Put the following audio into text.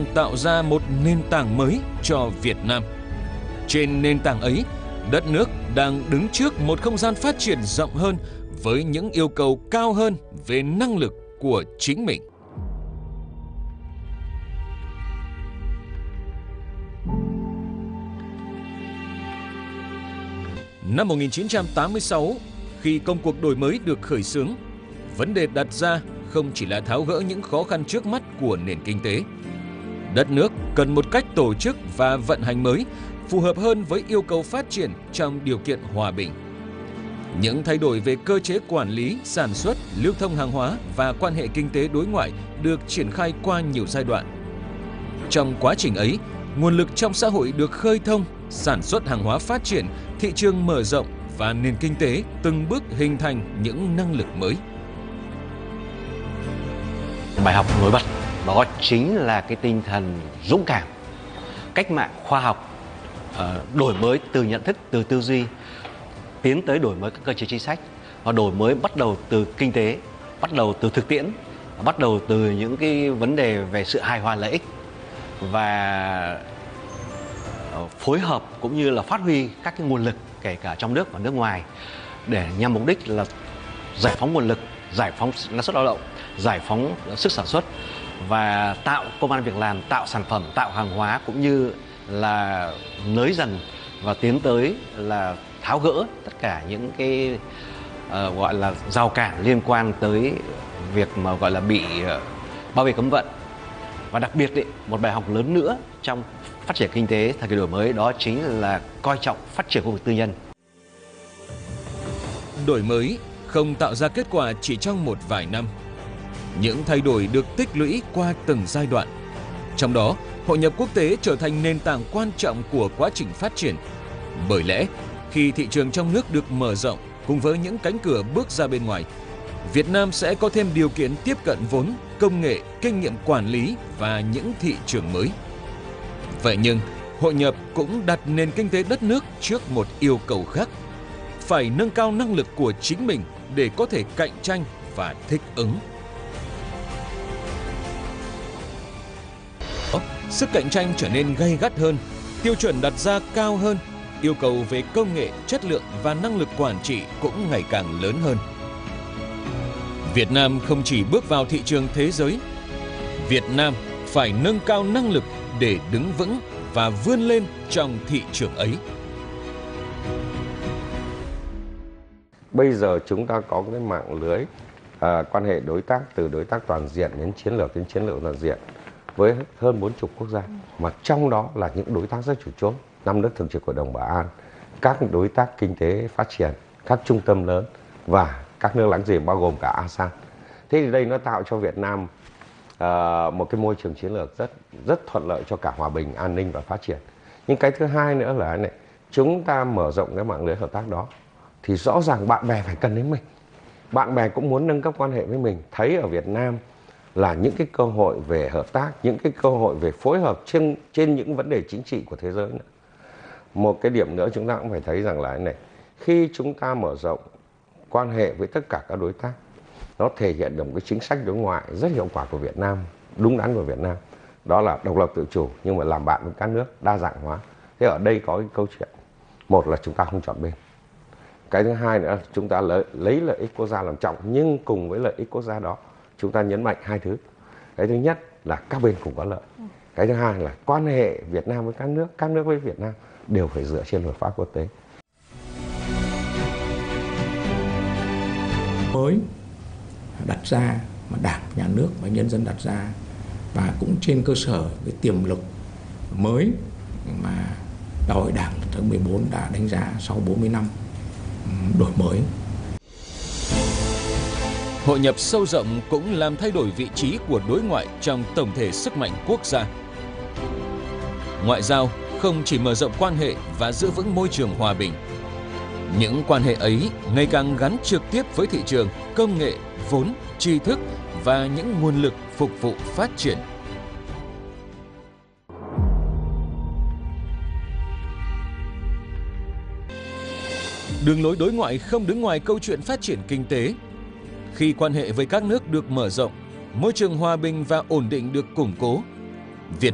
đang tạo ra một nền tảng mới cho Việt Nam. Trên nền tảng ấy, đất nước đang đứng trước một không gian phát triển rộng hơn với những yêu cầu cao hơn về năng lực của chính mình. Năm 1986, khi công cuộc đổi mới được khởi xướng, vấn đề đặt ra không chỉ là tháo gỡ những khó khăn trước mắt của nền kinh tế. Đất nước cần một cách tổ chức và vận hành mới, phù hợp hơn với yêu cầu phát triển trong điều kiện hòa bình. Những thay đổi về cơ chế quản lý, sản xuất, lưu thông hàng hóa và quan hệ kinh tế đối ngoại được triển khai qua nhiều giai đoạn. Trong quá trình ấy, nguồn lực trong xã hội được khơi thông, sản xuất hàng hóa phát triển, thị trường mở rộng và nền kinh tế từng bước hình thành những năng lực mới. Bài học nổi bật đó chính là cái tinh thần dũng cảm, cách mạng khoa học, đổi mới từ nhận thức, từ tư duy, tiến tới đổi mới các cơ chế chính sách, và đổi mới bắt đầu từ kinh tế, bắt đầu từ thực tiễn, bắt đầu từ những cái vấn đề về sự hài hòa lợi ích và phối hợp cũng như là phát huy các cái nguồn lực kể cả trong nước và nước ngoài để nhằm mục đích là giải phóng nguồn lực, giải phóng năng suất lao động, giải phóng sức sản xuất và tạo công ăn việc làm, tạo sản phẩm, tạo hàng hóa cũng như là nới dần và tiến tới là tháo gỡ tất cả những cái gọi là rào cản liên quan tới việc mà gọi là bị bao vây cấm vận. Và đặc biệt một bài học lớn nữa trong phát triển kinh tế thời kỳ đổi mới đó chính là coi trọng phát triển khu vực tư nhân. Đổi mới không tạo ra kết quả chỉ trong một vài năm. Những thay đổi được tích lũy qua từng giai đoạn. Trong đó, hội nhập quốc tế trở thành nền tảng quan trọng của quá trình phát triển. Bởi lẽ, khi thị trường trong nước được mở rộng cùng với những cánh cửa bước ra bên ngoài, Việt Nam sẽ có thêm điều kiện tiếp cận vốn, công nghệ, kinh nghiệm quản lý và những thị trường mới. Vậy nhưng, hội nhập cũng đặt nền kinh tế đất nước trước một yêu cầu khác. Phải nâng cao năng lực của chính mình để có thể cạnh tranh và thích ứng. Sức cạnh tranh trở nên gay gắt hơn, tiêu chuẩn đặt ra cao hơn, yêu cầu về công nghệ, chất lượng và năng lực quản trị cũng ngày càng lớn hơn. Việt Nam không chỉ bước vào thị trường thế giới, Việt Nam phải nâng cao năng lực để đứng vững và vươn lên trong thị trường ấy. Bây giờ chúng ta có cái mạng lưới quan hệ đối tác từ đối tác toàn diện đến chiến lược toàn diện với hơn 40 quốc gia, mà trong đó là những đối tác rất chủ chốt, 5 nước thường trực Hội đồng Bảo an, các đối tác kinh tế phát triển, các trung tâm lớn và các nước láng giềng bao gồm cả ASEAN. Thế thì đây nó tạo cho Việt Nam một cái môi trường chiến lược rất thuận lợi cho cả hòa bình, an ninh và phát triển. Nhưng cái thứ hai nữa là này, chúng ta mở rộng cái mạng lưới hợp tác đó thì rõ ràng bạn bè phải cần đến mình. Bạn bè cũng muốn nâng cấp quan hệ với mình, thấy ở Việt Nam là những cái cơ hội về hợp tác, những cái cơ hội về phối hợp trên những vấn đề chính trị của thế giới nữa. Một cái điểm nữa chúng ta cũng phải thấy rằng là này, khi chúng ta mở rộng quan hệ với tất cả các đối tác, nó thể hiện được một cái chính sách đối ngoại rất hiệu quả của Việt Nam, đúng đắn của Việt Nam. Đó là độc lập tự chủ nhưng mà làm bạn với các nước, đa dạng hóa. Thế ở đây có cái câu chuyện, một là chúng ta không chọn bên. Cái thứ hai nữa là chúng ta lấy lợi ích quốc gia làm trọng, nhưng cùng với lợi ích quốc gia đó chúng ta nhấn mạnh hai thứ. Cái thứ nhất là các bên cùng có lợi. Cái thứ hai là quan hệ Việt Nam với các nước với Việt Nam đều phải dựa trên luật pháp quốc tế. Mới đặt ra mà Đảng, Nhà nước và nhân dân đặt ra, và cũng trên cơ sở cái tiềm lực mới mà Đại hội Đảng lần thứ 14 đã đánh giá sau 40 năm đổi mới. Hội nhập sâu rộng cũng làm thay đổi vị trí của đối ngoại trong tổng thể sức mạnh quốc gia. Ngoại giao không chỉ mở rộng quan hệ và giữ vững môi trường hòa bình. Những quan hệ ấy ngày càng gắn trực tiếp với thị trường, công nghệ, vốn, tri thức và những nguồn lực phục vụ phát triển. Đường lối đối ngoại không đứng ngoài câu chuyện phát triển kinh tế. Khi quan hệ với các nước được mở rộng, môi trường hòa bình và ổn định được củng cố,